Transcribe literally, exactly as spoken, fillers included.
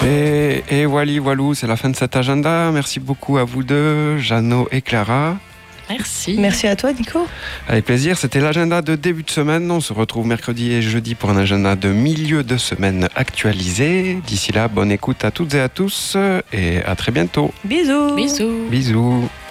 Et, et voilà, voilou, c'est la fin de cet agenda. Merci beaucoup à vous deux, Jeannot et Clara. Merci. Merci à toi, Nico. Avec plaisir, c'était l'agenda de début de semaine. On se retrouve mercredi et jeudi pour un agenda de milieu de semaine actualisé. D'ici là, bonne écoute à toutes et à tous et à très bientôt. Bisous. Bisous. Bisous.